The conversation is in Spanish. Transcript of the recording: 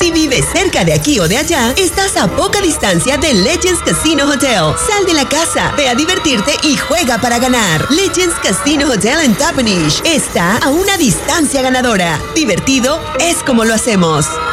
Si vives cerca de aquí o de allá, estás a poca distancia de Legends Casino Hotel. Sal de la casa, ve a divertirte y juega para ganar. Legends Casino Hotel en Toppenish está a una distancia ganadora. Divertido es como lo hacemos.